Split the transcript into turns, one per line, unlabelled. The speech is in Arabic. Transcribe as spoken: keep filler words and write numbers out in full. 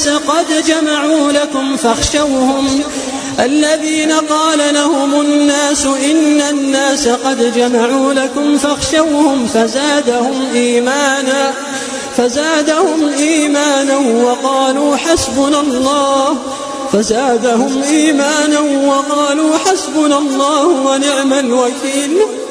الناس قد جمعوا لكم فاخشوهم الذين قال لهم الناس إن الناس قد جمعوا لكم فاخشوهم فزادهم إيمانا فزادهم إيمانا وقالوا حسبنا الله فزادهم إيمانا وقالوا حسبنا الله ونعم الوكيل.